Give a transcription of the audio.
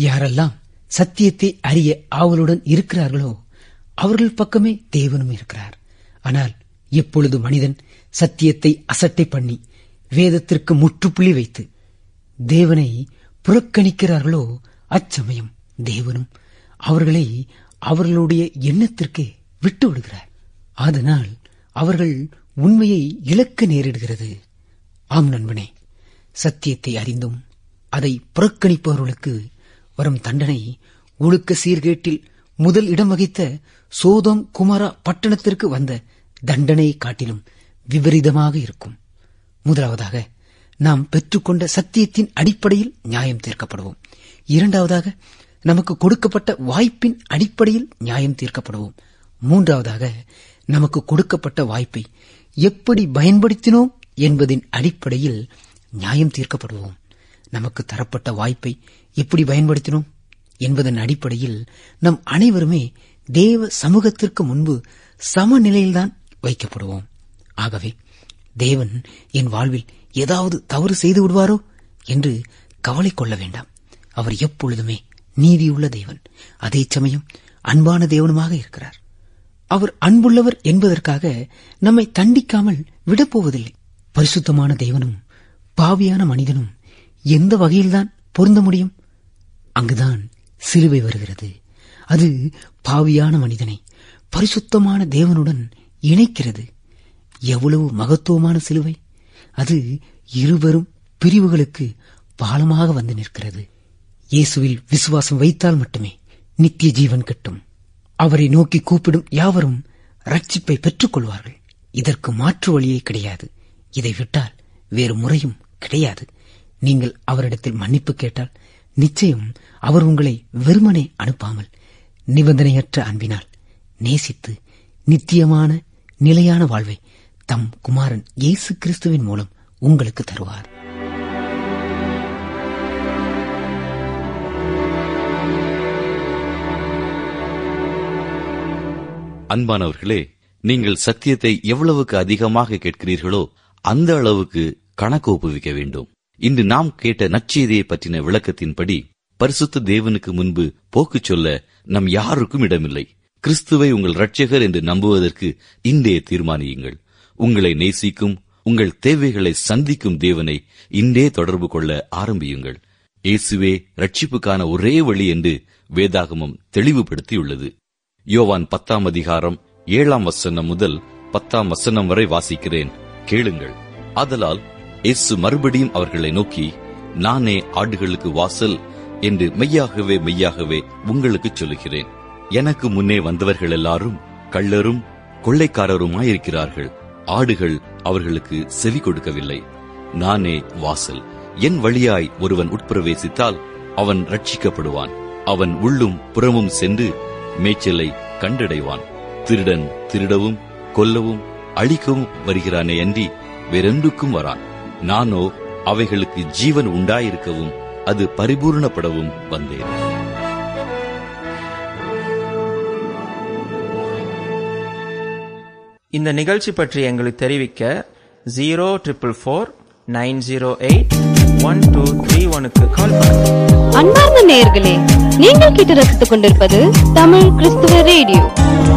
யாரெல்லாம் சத்தியத்தை அறிய ஆவலுடன் இருக்கிறார்களோ அவர்கள் பக்கமே தேவனும் இருக்கிறார். ஆனால் எப்பொழுது மனிதன் சத்தியத்தை அசட்டை பண்ணி வேதத்திற்கு முற்றுப்புள்ளி வைத்து தேவனை புறக்கணிக்கிறார்களோ அச்சமயம் தேவனும் அவர்களை அவர்களுடைய எண்ணத்திற்கு விட்டு விடுகிறார். அதனால் அவர்கள் உண்மையை இழக்க நேரிடுகிறது. ஆம் நண்பனே, சத்தியத்தை அறிந்தும் அதை புறக்கணிப்பவர்களுக்கு வரும் தண்டனை ஒழுக்க சீர்கேட்டில் முதல் இடம் வகித்த சோதோம் குமாரா பட்டணத்திற்கு வந்த தண்டனையை காட்டிலும் விபரீதமாக இருக்கும். முதலாவதாக நாம் பெற்றுக்கொண்ட சத்தியத்தின் அடிப்படையில் நியாயம் தீர்க்கப்படுவோம். இரண்டாவதாக நமக்கு கொடுக்கப்பட்ட வாய்ப்பின் அடிப்படையில் நியாயம் தீர்க்கப்படுவோம். மூன்றாவதாக நமக்கு கொடுக்கப்பட்ட வாய்ப்பை எப்படி பயன்படுத்தினோம் என்பதின் அடிப்படையில் நியாயம் தீர்க்கப்படுவோம். நமக்கு தரப்பட்ட வாய்ப்பை எப்படி பயன்படுத்தினோம் என்பதன் அடிப்படையில் நம் அனைவருமே தேவ சமூகத்திற்கு முன்பு சமநிலையில்தான் வைக்கப்படுவோம். ஆகவே தேவன் என் வாழ்வில் ஏதாவது தவறு செய்து விடுவாரோ என்று கவலை கொள்ள வேண்டாம். அவர் எப்பொழுதுமே நீதியுள்ள தேவன், அதே சமயம் அன்பான தேவனுமாக இருக்கிறார். அவர் அன்புள்ளவர் என்பதற்காக நம்மை தண்டிக்காமல் விடப்போவதில்லை. பரிசுத்தமான தேவனும் பாவியான மனிதனும் எந்த வகையில்தான் பொருந்த முடியும்? அங்குதான் சிலுவை வருகிறது. அது பாவியான மனிதனை பரிசுத்தமான தேவனுடன் இணைக்கிறது. எவ்வளவு மகத்துவமான சிலுவை! அது இருவரும் பிரிவுகளுக்கு பாலமாக வந்து நிற்கிறது. இயேசுவில் விசுவாசம் வைத்தால் மட்டுமே நித்திய ஜீவன் கிட்டும். அவரை நோக்கி கூப்பிடும் யாவரும் ரட்சிப்பை பெற்றுக் கொள்வார்கள். இதற்கு மாற்று வழியே கிடையாது. இதை விட்டால் வேறு முறையும் கிடையாது. நீங்கள் அவரிடத்தில் மன்னிப்பு கேட்டால் நிச்சயம் அவர் உங்களை வெறுமனே அனுப்பாமல் நிபந்தனையற்ற அன்பினால் நேசித்து நித்தியமான நிலையான வாழ்வை தம் குமாரன் இயேசு கிறிஸ்துவின் மூலம் உங்களுக்கு தருவார். அன்பானவர்களே, நீங்கள் சத்தியத்தை எவ்வளவுக்கு அதிகமாக கேட்கிறீர்களோ அந்த அளவுக்கு கணக்கு ஒப்புவிக்க வேண்டும். இன்று நாம் கேட்ட நற்செய்தியை பற்றின விளக்கத்தின்படி பரிசுத்த தேவனுக்கு முன்பு போக்கு சொல்ல நம் யாருக்கும் இடமில்லை. கிறிஸ்துவை உங்கள் இரட்சகர் என்று நம்புவதற்கு இன்றே தீர்மானியுங்கள். உங்களை நேசிக்கும், உங்கள் தேவைகளை சந்திக்கும் தேவனை இன்றே தொடர்பு கொள்ள ஆரம்பியுங்கள். இயேசுவே ரட்சிப்புக்கான ஒரே வழி என்று வேதாகமம் தெளிவுபடுத்தியுள்ளது. யோவான் 10ஆம் அதிகாரம் 7ஆம் வசனம் முதல் 10ஆம் வசனம் வரை வாசிக்கிறேன், கேளுங்கள். ஆதலால் இயேசு மறுபடியும் அவர்களை நோக்கி, நானே ஆடுகளுக்கு வாசல் என்று மெய்யாகவே மெய்யாகவே உங்களுக்கு சொல்லுகிறேன். எனக்கு முன்னே வந்தவர்கள் எல்லாரும் கள்ளரும் கொள்ளைக்காரருமாயிருக்கிறார்கள். ஆடுகள் அவர்களுக்கு செவி கொடுக்கவில்லை. நானே வாசல். என் வழியாய் ஒருவன் உட்பிரவேசித்தால் அவன் ரட்சிக்கப்படுவான். அவன் உள்ளும் புறமும் சென்று மேய்ச்சலை கண்டடைவான். திருடன் திருடவும் கொல்லவும் அழிக்கவும் வருகிறானே அன்றி வேறென்றுக்கும் வரான். நானோ அவைகளுக்கு ஜீவன் உண்டாயிருக்கவும் அது பரிபூர்ணப்படவும் வந்தேன். இந்த நிகழ்ச்சி பற்றி எங்களுக்கு தெரிவிக்க 044908123 கால் பண்ணுங்க. அன்பார்ந்த நேயர்களே, நீங்கள் கேட்டு ரசித்துக் கொண்டிருப்பது தமிழ் கிறிஸ்துவ ரேடியோ.